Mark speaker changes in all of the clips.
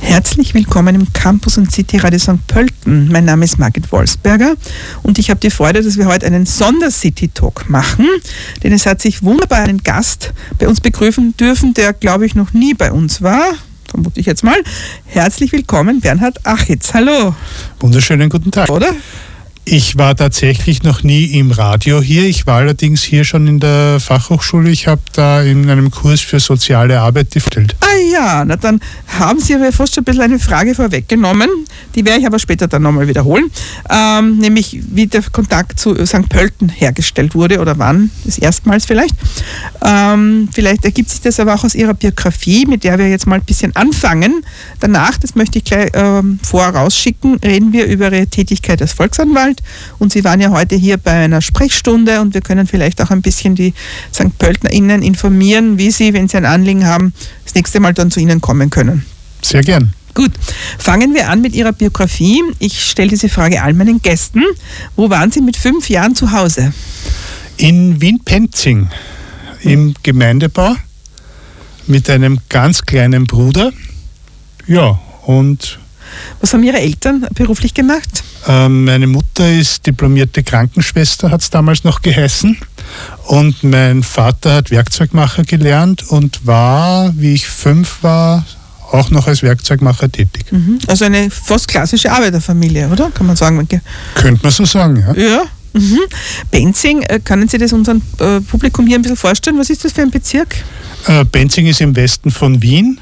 Speaker 1: Herzlich willkommen im Campus und City Radio St. Pölten. Mein Name ist Margit Wolfsberger und ich habe die Freude, dass wir heute einen Sonder-City-Talk machen, denn es hat sich wunderbar einen Gast bei uns begrüßen dürfen, der, glaube ich, noch nie bei uns war. Vermute ich jetzt mal. Herzlich willkommen, Bernhard Achitz. Hallo.
Speaker 2: Wunderschönen guten Tag.
Speaker 1: Oder?
Speaker 2: Ich war tatsächlich noch nie im Radio hier. Ich war allerdings hier schon in der Fachhochschule. Ich habe da in einem Kurs für soziale Arbeit gestellt.
Speaker 1: Ah ja, na dann haben Sie aber fast schon ein bisschen eine Frage vorweggenommen. Die werde ich aber später dann nochmal wiederholen. Nämlich, wie der Kontakt zu St. Pölten hergestellt wurde oder wann, das erstmals vielleicht. Vielleicht ergibt sich das aber auch aus Ihrer Biografie, mit der wir jetzt mal ein bisschen anfangen. Danach, das möchte ich gleich vorausschicken, reden wir über Ihre Tätigkeit als Volksanwalt. Und Sie waren ja heute hier bei einer Sprechstunde und wir können vielleicht auch ein bisschen die St. PöltnerInnen informieren, wie sie, wenn sie ein Anliegen haben, das nächste Mal dann zu Ihnen kommen können.
Speaker 2: Sehr gern.
Speaker 1: Gut, fangen wir an mit Ihrer Biografie. Ich stelle diese Frage all meinen Gästen. Wo waren Sie mit 5 Jahren zu Hause?
Speaker 2: In Wien-Penzing im Gemeindebau mit einem ganz kleinen Bruder. Ja, und...
Speaker 1: Was haben Ihre Eltern beruflich gemacht?
Speaker 2: Meine Mutter ist diplomierte Krankenschwester, hat es damals noch geheißen. Und mein Vater hat Werkzeugmacher gelernt und war, wie ich 5 war, auch noch als Werkzeugmacher tätig.
Speaker 1: Also eine fast klassische Arbeiterfamilie, oder? Kann man sagen.
Speaker 2: Könnte man so sagen, ja.
Speaker 1: Ja. Penzing, können Sie das unserem Publikum hier ein bisschen vorstellen? Was ist das für ein Bezirk?
Speaker 2: Penzing ist im Westen von Wien.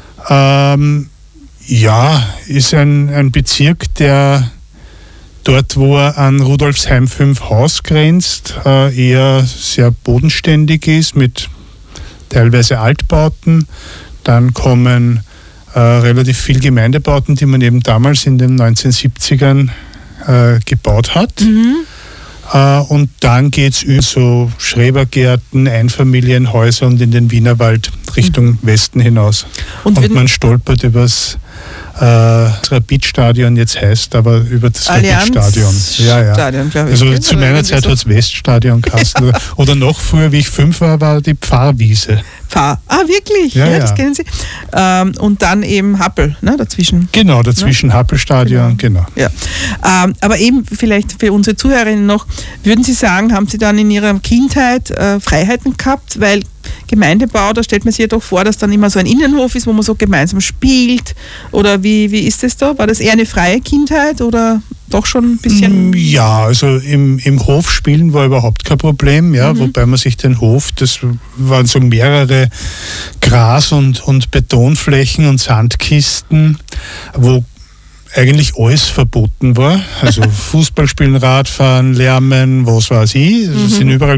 Speaker 2: Ja, ist ein Bezirk, der dort, wo er an Rudolfsheim 5 Haus grenzt, eher sehr bodenständig ist, mit teilweise Altbauten. Dann kommen relativ viele Gemeindebauten, die man eben damals in den 1970ern gebaut hat. Und dann geht es über so Schrebergärten, Einfamilienhäuser und in den Wienerwald Richtung Westen hinaus. Und man stolpert übers Rapid-Stadion jetzt heißt, aber über das Rapid-Stadion. Ja.
Speaker 1: Stadion, glaube ich.
Speaker 2: Also zu meiner Zeit hat es Weststadion geheißen. Oder noch früher, wie ich 5 war, war die Pfarrwiese.
Speaker 1: Wirklich? Ja, das kennen Sie. Und dann eben Happel, ne, dazwischen.
Speaker 2: Genau, dazwischen, ne? Happelstadion, genau.
Speaker 1: Ja. Aber eben vielleicht für unsere Zuhörerinnen noch, würden Sie sagen, haben Sie dann in Ihrer Kindheit Freiheiten gehabt? Weil Gemeindebau, da stellt man sich ja doch vor, dass dann immer so ein Innenhof ist, wo man so gemeinsam spielt. Oder wie ist das da? War das eher eine freie Kindheit oder doch schon ein bisschen?
Speaker 2: Ja, also im Hof spielen war überhaupt kein Problem, ja, wobei man sich den Hof, das waren so mehrere Gras- und Betonflächen und Sandkisten, wo eigentlich alles verboten war. Also Fußball spielen, Radfahren, Lärmen, was weiß ich. Es sind überall